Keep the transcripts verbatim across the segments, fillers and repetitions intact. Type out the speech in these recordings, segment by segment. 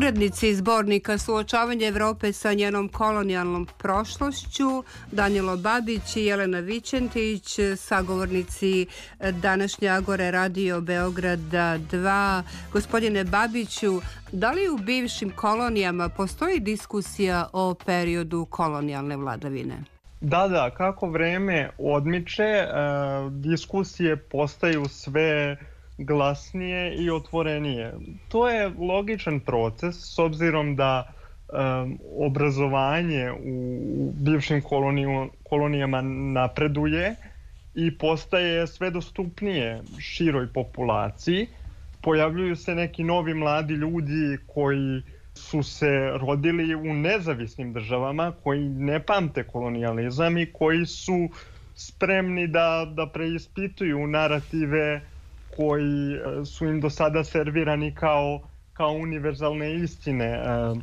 Urednici zbornika Suočavanje Evrope sa njenom kolonijalnom prošlošću, Danilo Babić i Jelena Vićentić, sagovornici današnje Agore Radio Beograda dva. Gospodine Babiću, da li u bivšim kolonijama postoji diskusija o periodu kolonijalne vladavine? Da, da, kako vreme odmiče, e, diskusije postaju sve glasnije i otvorenije. To je logičan proces s obzirom da um, obrazovanje u bivšim koloniju, kolonijama napreduje i postaje sve dostupnije široj populaciji. Pojavljuju se neki novi mladi ljudi koji su se rodili u nezavisnim državama, koji ne pamte kolonijalizam i koji su spremni da, da preispituju narative koji su im do sada servirani kao, kao univerzalne istine.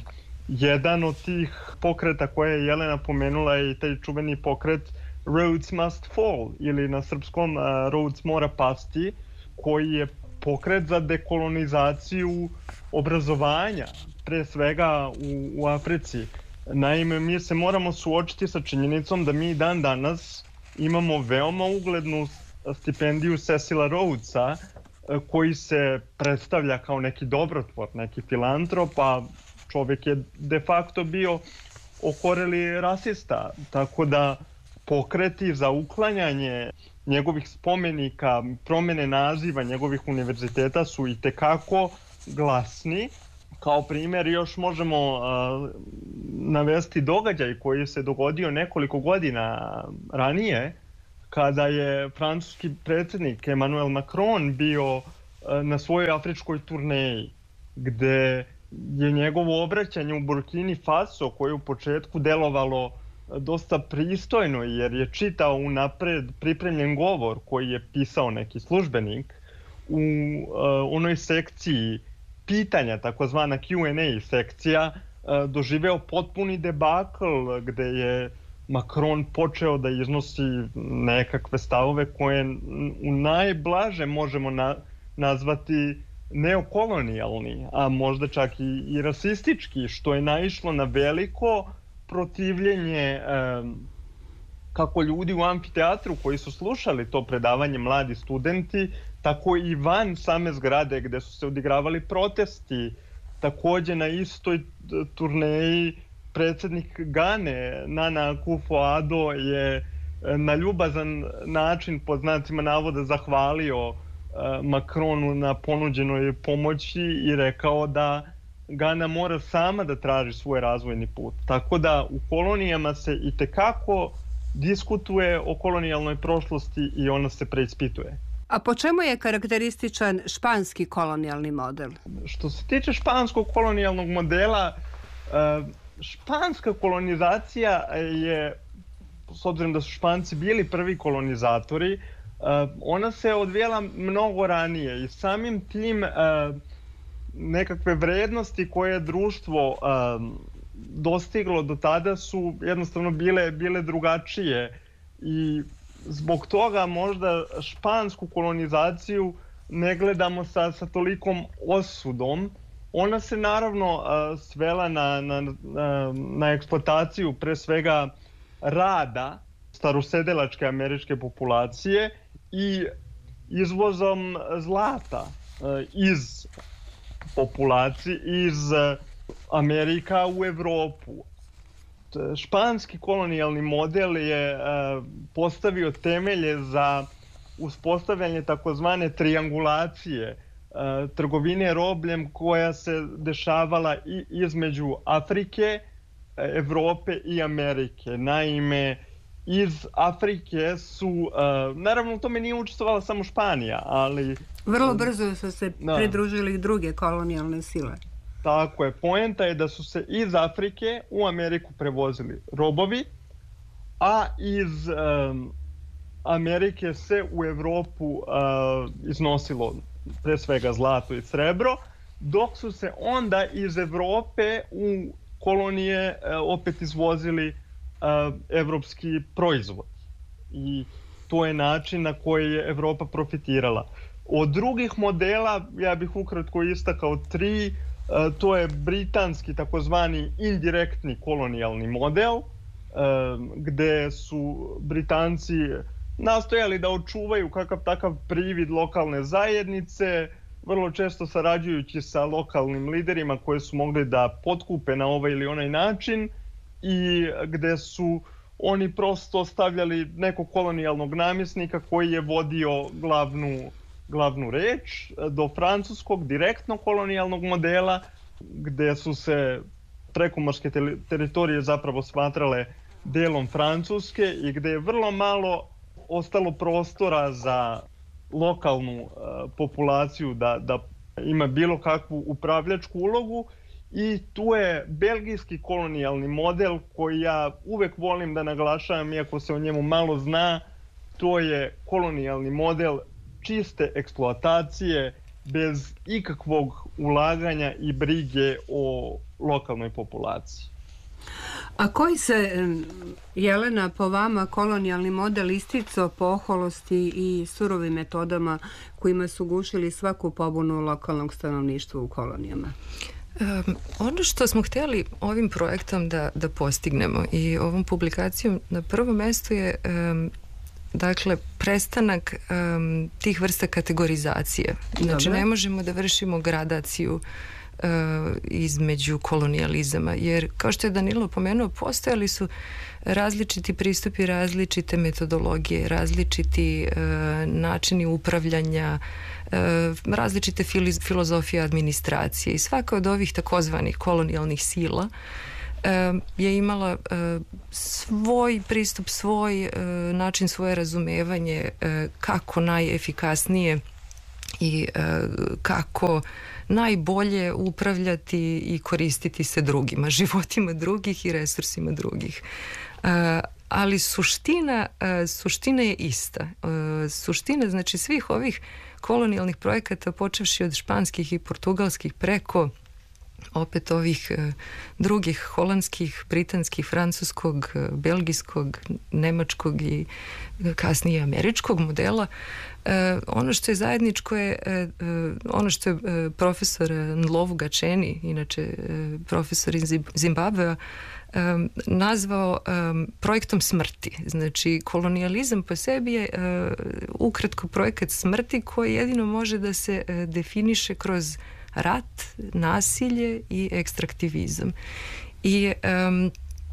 Jedan od tih pokreta koje je Jelena pomenula je i taj čuveni pokret Rhodes Must Fall, ili na srpskom Rhodes mora pasti, koji je pokret za dekolonizaciju obrazovanja, pre svega u, u Africi. Naime, mi se moramo suočiti sa činjenicom da mi dan danas imamo veoma uglednu stipendiju Cecila Rhodesa, koji se predstavlja kao neki dobrotvor, neki filantrop, a čovjek je de facto bio okoreli rasista. Tako da pokreti za uklanjanje njegovih spomenika, promjene naziva njegovih univerziteta su itekako glasni. Kao primjer još možemo uh, navesti događaj koji se dogodio nekoliko godina ranije, kada je francuski predsjednik Emmanuel Macron bio na svojoj afričkoj turneji, gde je njegovo obraćanje u Burkini Faso, koje u početku delovalo dosta pristojno, jer je čitao unapred pripremljen govor koji je pisao neki službenik, u onoj sekciji pitanja, takozvana Q and A sekcija, doživeo potpuni debakl, gde je Macron počeo da iznosi nekakve stavove koje u najblaže možemo na, nazvati neokolonijalni, a možda čak i, i rasistički, što je naišlo na veliko protivljenje e, kako ljudi u amfiteatru koji su slušali to predavanje, mladi studenti, tako i van same zgrade gde su se odigravali protesti. Također na istoj turneji predsjednik Gane, Nana Akufo-Addo, je na ljubazan način, pod znacima navoda, zahvalio Macronu na ponuđenoj pomoći i rekao da Gana mora sama da traži svoj razvojni put. Tako da u kolonijama se itekako diskutuje o kolonijalnoj prošlosti i ona se preispituje. A po čemu je karakterističan španski kolonijalni model? Što se tiče španskog kolonijalnog modela, španska kolonizacija je, s obzirom da su Španci bili prvi kolonizatori, ona se odvijela mnogo ranije i samim tim nekakve vrednosti koje je društvo dostiglo do tada su jednostavno bile, bile drugačije i zbog toga možda špansku kolonizaciju ne gledamo sa, sa tolikom osudom. Ona se naravno uh, svela na, na, na, na eksploataciju pre svega rada starosedelačke američke populacije i izvozom zlata uh, iz populacije, iz uh, Amerika u Evropu. Španski kolonijalni model je uh, postavio temelje za uspostavljanje takozvane triangulacije, trgovine robljem koja se dešavala i između Afrike, Evrope i Amerike. Naime, iz Afrike su, naravno u tome nije učestvovala samo Španija, ali... Vrlo brzo su se da. pridružili druge kolonijalne sile. Tako je. Poenta je da su se iz Afrike u Ameriku prevozili robovi, a iz um, Amerike se u Evropu uh, iznosilo pre svega zlato i srebro, dok su se onda iz Evrope u kolonije opet izvozili evropski proizvod. I to je način na koji je Evropa profitirala. Od drugih modela ja bih ukratko istakao tri. To je britanski takozvani indirektni kolonijalni model, gde su Britanci nastojali da očuvaju kakav takav privid lokalne zajednice, vrlo često sarađujući sa lokalnim liderima koje su mogli da potkupe na ovaj ili onaj način i gde su oni prosto stavljali nekog kolonijalnog namjesnika koji je vodio glavnu, glavnu reč, do francuskog direktnog kolonijalnog modela gde su se prekomorske teritorije zapravo smatrale delom Francuske i gde je vrlo malo ostalo prostora za lokalnu uh, populaciju da, da ima bilo kakvu upravljačku ulogu i tu je belgijski kolonijalni model koji ja uvek volim da naglašavam iako se o njemu malo zna, to je kolonijalni model čiste eksploatacije bez ikakvog ulaganja i brige o lokalnoj populaciji. A koji se, Jelena, po vama kolonijalni model isticao po oholosti i surovim metodama kojima su gušili svaku pobunu lokalnog stanovništva u kolonijama? Um, ono što smo htjeli ovim projektom da, da postignemo i ovom publikacijom na prvom mjestu je um, dakle prestanak um, tih vrsta kategorizacije. Znači Dobre. Ne možemo da vršimo gradaciju između kolonijalizama, jer kao što je Danilo pomenuo, postojali su različiti pristupi, različite metodologije, različiti e, načini upravljanja, e, različite fili, filozofije administracije i svaka od ovih takozvanih kolonijalnih sila e, je imala e, svoj pristup, svoj e, način, svoje razumevanje e, kako najefikasnije i e, kako najbolje upravljati i koristiti se drugima, životima drugih i resursima drugih. Uh, ali suština, uh, suština je ista. Uh, suština, znači, svih ovih kolonijalnih projekata, počevši od španskih i portugalskih preko opet ovih uh, drugih holandskih, britanskih, francuskog, uh, belgijskog, nemačkog i kasnije američkog modela. Uh, ono što je zajedničko je uh, ono što je uh, profesor Nlovu Gačeni, inače uh, profesor iz Zimbabvea, um, nazvao um, projektom smrti. Znači, kolonijalizam po sebi je uh, ukratko projekat smrti koji jedino može da se uh, definiše kroz rat, nasilje i ekstraktivizam. I um,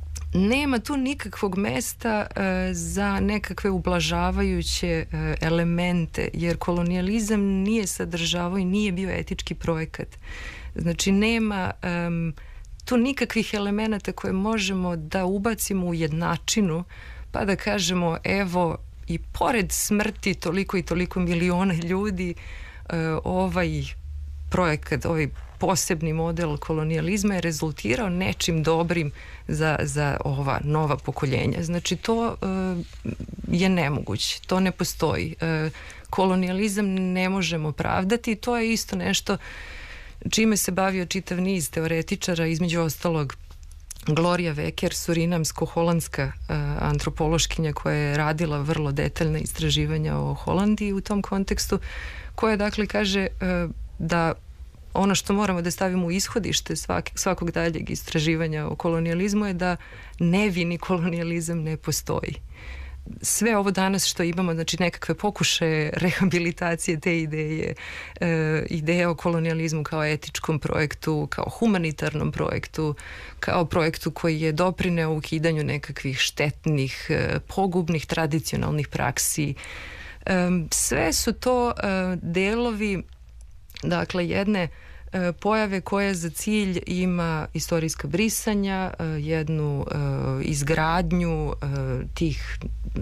nema tu nikakvog mesta uh, za nekakve ublažavajuće uh, elemente, jer kolonijalizam nije sadržavao i nije bio etički projekat. Znači, nema um, tu nikakvih elemenata koje možemo da ubacimo u jednačinu, pa da kažemo, evo, i pored smrti toliko i toliko miliona ljudi, uh, ovaj projekat, ovaj posebni model kolonijalizma je rezultirao nečim dobrim za, za ova nova pokoljenja. Znači, to uh, je nemoguće. To ne postoji. Uh, kolonijalizam ne možemo pravdati i to je isto nešto čime se bavio čitav niz teoretičara, između ostalog Gloria Wecker, surinamsko-holandska uh, antropološkinja koja je radila vrlo detaljna istraživanja o Holandiji u tom kontekstu, koja dakle kaže uh, da ono što moramo da stavimo u ishodište svak, svakog daljeg istraživanja o kolonijalizmu je da nevini kolonijalizam ne postoji. Sve ovo danas što imamo, znači nekakve pokušaje rehabilitacije te ideje, e, ideje o kolonijalizmu kao etičkom projektu, kao humanitarnom projektu, kao projektu koji je doprineo ukidanju nekakvih štetnih, e, pogubnih tradicionalnih praksi. E, sve su to e, delovi, dakle, jedne e, pojave koja za cilj ima istorijska brisanja, e, jednu e, izgradnju e, tih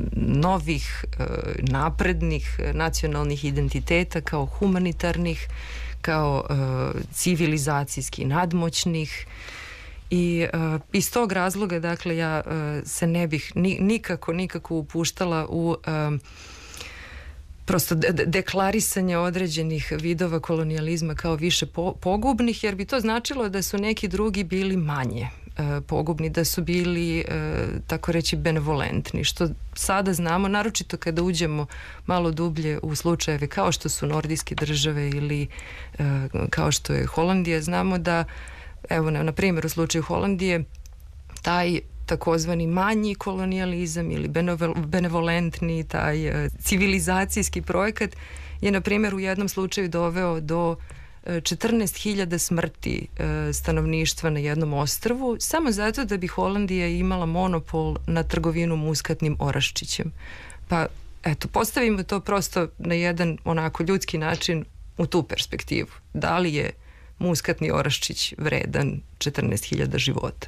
novih e, naprednih nacionalnih identiteta kao humanitarnih, kao e, civilizacijski nadmoćnih. I uh, iz tog razloga, dakle, ja uh, se ne bih ni, nikako, nikako upuštala u um, prosto de- deklarisanje određenih vidova kolonijalizma kao više po- pogubnih, jer bi to značilo da su neki drugi bili manje pogubni, da su bili, tako reći, benevolentni, što sada znamo, naročito kada uđemo malo dublje u slučajeve kao što su nordijske države ili kao što je Holandija, znamo da, evo na, na primjer u slučaju Holandije, taj takozvani manji kolonijalizam ili benevolentni, taj civilizacijski projekat je na primjer u jednom slučaju doveo do četrnaest hiljada smrti stanovništva na jednom ostrvu, samo zato da bi Holandija imala monopol na trgovinu muskatnim oraščićem. Pa eto, postavimo to prosto na jedan onako ljudski način u tu perspektivu. Da li je muskatni oraščić vredan četrnaest hiljada života?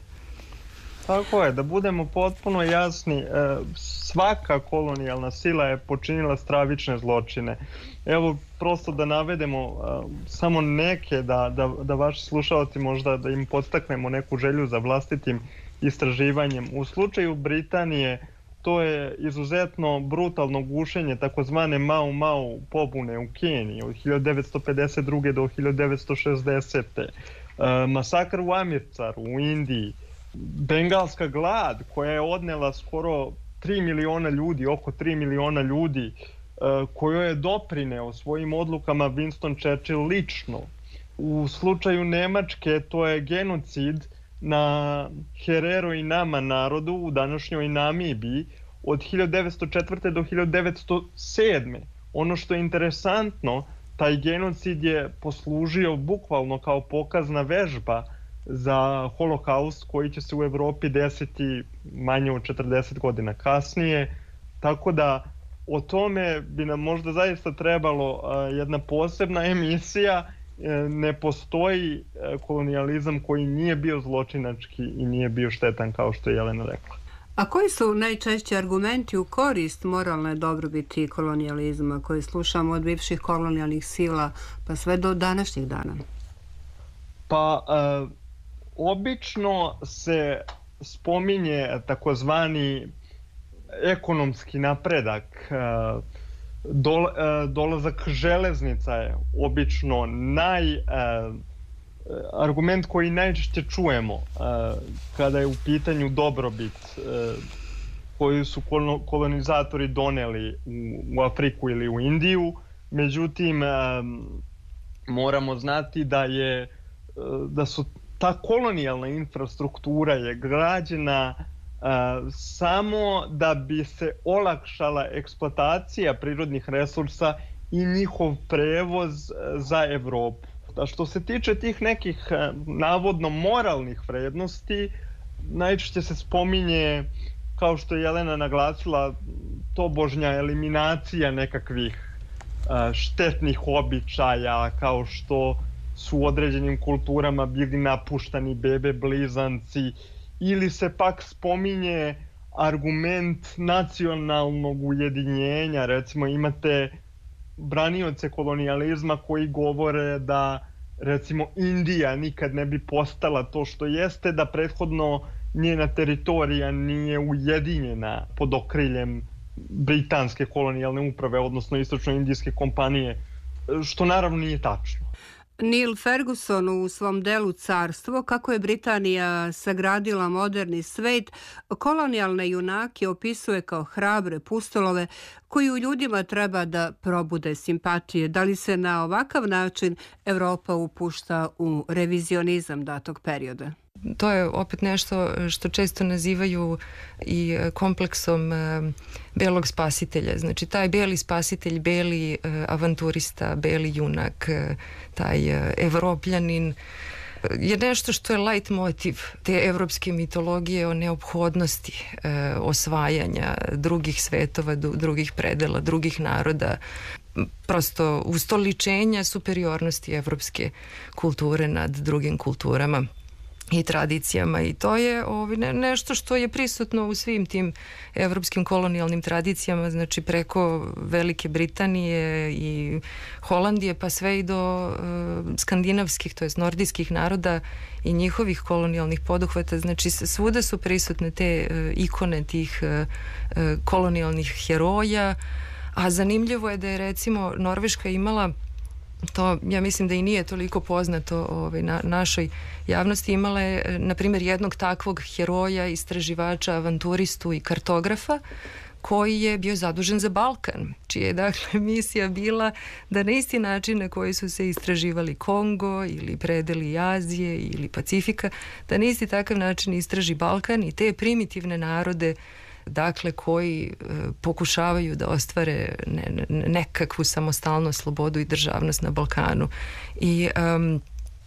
Tako je, da budemo potpuno jasni, svaka kolonijalna sila je počinila stravične zločine. Evo, prosto da navedemo samo neke, da, da, da vaši slušalci možda da im podstaknemo neku želju za vlastitim istraživanjem. U slučaju Britanije to je izuzetno brutalno gušenje takozvane Mau Mau pobune u Keniji od hiljadu devetsto pedeset druge do hiljadu devetsto šezdesete. Masakr u Amircaru u Indiji, bengalska glad koja je odnela skoro tri miliona ljudi, oko tri miliona ljudi, kojoj je doprineo svojim odlukama Winston Churchill lično. U slučaju Nemačke to je genocid na Herero i Nama narodu u današnjoj Namibiji od hiljadu devetsto četvrte do hiljadu devetsto sedme. Ono što je interesantno, taj genocid je poslužio bukvalno kao pokazna vežba za holokaust koji će se u Evropi desiti manje od četrdeset godina kasnije. Tako da o tome bi nam možda zaista trebalo jedna posebna emisija. Ne postoji kolonijalizam koji nije bio zločinački i nije bio štetan, kao što je Jelena rekla. A koji su najčešći argumenti u korist moralne dobrobiti kolonijalizma koje slušamo od bivših kolonijalnih sila pa sve do današnjih dana? Pa uh, obično se spominje takozvani ekonomski napredak. Uh, dol, uh, dolazak železnica je obično naj... Uh, argument koji najčešće čujemo uh, kada je u pitanju dobrobit uh, koju su kolonizatori doneli u, u Afriku ili u Indiju. Međutim, um, moramo znati da je uh, da su ta kolonijalna infrastruktura je građena uh, samo da bi se olakšala eksploatacija prirodnih resursa i njihov prevoz uh, za Evropu. A što se tiče tih nekih navodno moralnih vrednosti, najčešće se spominje, kao što je Jelena naglasila, tobožnja eliminacija nekakvih štetnih običaja, kao što su u određenim kulturama bili napuštani bebe blizanci, ili se pak spominje argument nacionalnog ujedinjenja. Recimo imate branioce kolonijalizma koji govore da recimo Indija nikad ne bi postala to što jeste da prethodno njena teritorija nije ujedinjena pod okriljem britanske kolonijalne uprave, odnosno istočno-indijske kompanije, što naravno nije tačno. Neil Ferguson u svom delu Carstvo, kako je Britanija sagradila moderni svet, kolonijalne junake opisuje kao hrabre pustolove koji u ljudima treba da probude simpatije. Da li se na ovakav način Evropa upušta u revizionizam datog perioda? To je opet nešto što često nazivaju i kompleksom belog spasitelja. Znači taj beli spasitelj, beli avanturista, beli junak, taj evropljanin je nešto što je light motiv te evropske mitologije o neophodnosti osvajanja drugih svetova, drugih predela, drugih naroda, prosto ustoličenja superiornosti evropske kulture nad drugim kulturama i tradicijama, i to je ovaj, ne, nešto što je prisutno u svim tim evropskim kolonijalnim tradicijama, znači preko Velike Britanije i Holandije pa sve i do uh, skandinavskih, to jest nordijskih naroda i njihovih kolonijalnih poduhvata. Znači svuda su prisutne te uh, ikone tih uh, uh, kolonijalnih heroja, a zanimljivo je da je recimo Norveška imala to ja mislim da i nije toliko poznato ovaj, na našoj javnosti. Imala je, na primjer, jednog takvog heroja, istraživača, avanturistu i kartografa koji je bio zadužen za Balkan, čija je dakle misija bila da na isti način na koji su se istraživali Kongo ili predeli Azije ili Pacifika, da na isti takav način istraži Balkan i te primitivne narode dakle koji e, pokušavaju da ostvare ne, ne, nekakvu samostalnost, slobodu i državnost na Balkanu. I um,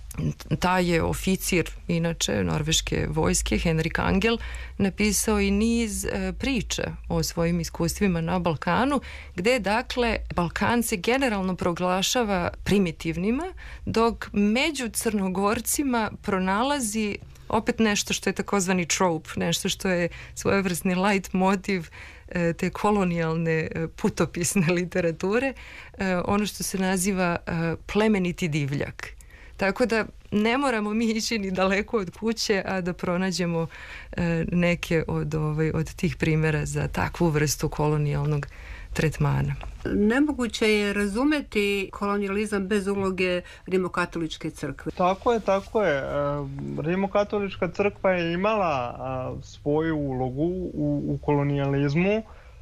taj je oficir, inače, norveške vojske, Henrik Angel, napisao i niz e, priča o svojim iskustvima na Balkanu, gde, dakle, Balkan se generalno proglašava primitivnima, dok među Crnogorcima pronalazi opet nešto što je takozvani trope, nešto što je svojevrsni light motiv e, te kolonijalne e, putopisne literature, e, ono što se naziva e, plemeniti divljak. Tako da ne moramo mi ići ni daleko od kuće, a da pronađemo e, neke od, ovaj, od tih primjera za takvu vrstu kolonijalnog tretmana. Nemoguće je razumeti kolonijalizam bez uloge Rimokatoličke crkve. Tako je, tako je. Rimokatolička crkva je imala svoju ulogu u, u kolonijalizmu.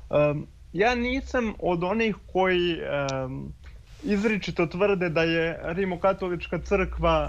Ja nisam od onih koji izričito tvrde da je Rimokatolička crkva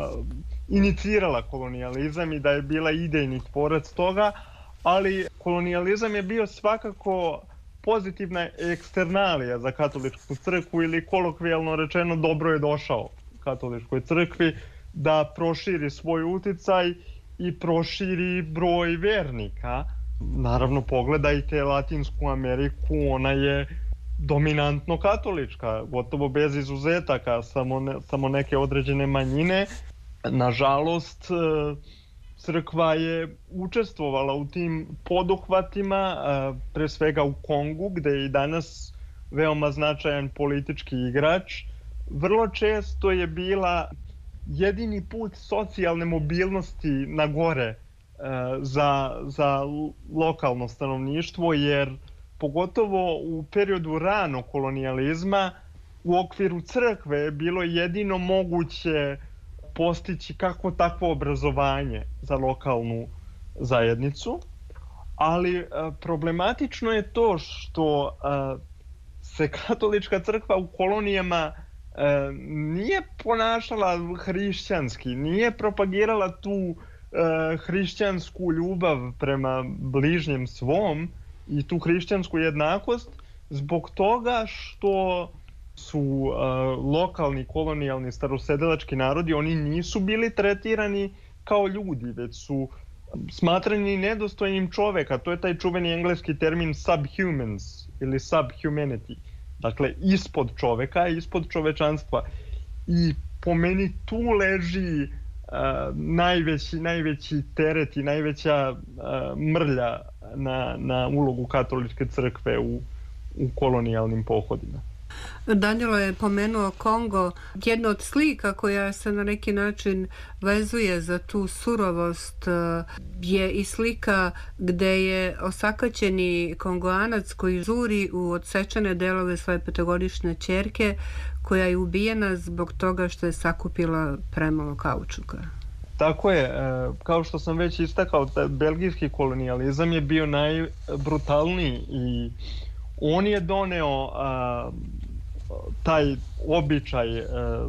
inicirala kolonijalizam i da je bila idejni tvorac toga, ali kolonijalizam je bio svakako pozitivna eksternalija za katoličku crkvu ili kolokvijalno rečeno dobro je došao katoličkoj crkvi da proširi svoj uticaj i proširi broj vernika. Naravno, pogledajte Latinsku Ameriku, ona je dominantno katolička, gotovo bez izuzetaka, samo, ne, samo neke određene manjine. Nažalost, crkva je učestvovala u tim poduhvatima, pre svega u Kongu, gde je i danas veoma značajan politički igrač. Vrlo često je bila jedini put socijalne mobilnosti na gore za, za lokalno stanovništvo, jer pogotovo u periodu ranog kolonijalizma u okviru crkve je bilo jedino moguće postići kako takvo obrazovanje za lokalnu zajednicu, ali problematično je to što se katolička crkva u kolonijama nije ponašala hrišćanski, nije propagirala tu hrišćansku ljubav prema bližnjem svom i tu hrišćansku jednakost, zbog toga što su uh, lokalni kolonijalni starosedelački narodi, oni nisu bili tretirani kao ljudi, već su smatrani nedostojnim čoveka. To je taj čuveni engleski termin subhumans ili subhumanity. Dakle, ispod čoveka, ispod čovečanstva. I po meni tu leži uh, najveći, najveći teret i najveća uh, mrlja na, na ulogu katoličke crkve u, u kolonijalnim pohodima. Danilo je pomenuo Kongo. Jedna od slika koja se na neki način vezuje za tu surovost je i slika gde je osakaćeni Kongoanac koji žuri u odsečene delove svoje petogodišnje ćerke koja je ubijena zbog toga što je sakupila premalo kaučuka. Tako je. Kao što sam već istakao, belgijski kolonijalizam je bio najbrutalniji i on je doneo a, taj običaj a,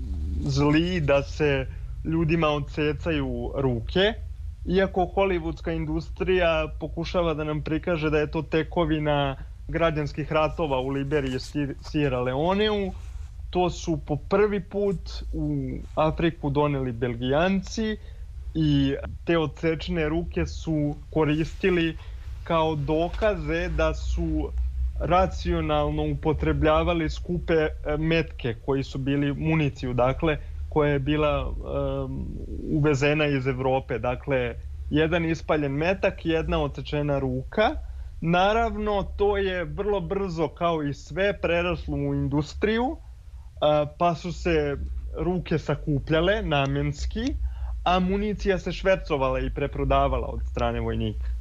zli da se ljudima odsecaju ruke, iako hollywoodska industrija pokušava da nam prikaže da je to tekovina građanskih ratova u Liberiji i Sierra Leoneu. To su po prvi put u Afriku doneli Belgijanci i te odsečene ruke su koristili kao dokaze da su racionalno upotrebljavali skupe metke koji su bili municiju, dakle, koja je bila um, uvezena iz Evrope. Dakle, jedan ispaljen metak, jedna odsečena ruka. Naravno, to je vrlo brzo, kao i sve, preraslo u industriju, uh, pa su se ruke sakupljale namjenski, a municija se švercovala i preprodavala od strane vojnika.